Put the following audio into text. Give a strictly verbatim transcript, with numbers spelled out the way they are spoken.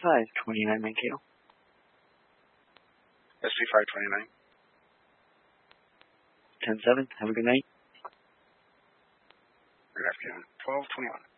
five twenty-nine Mankato. S P five twenty-nine. ten seven. Have a good night. Good afternoon. twelve twenty-one.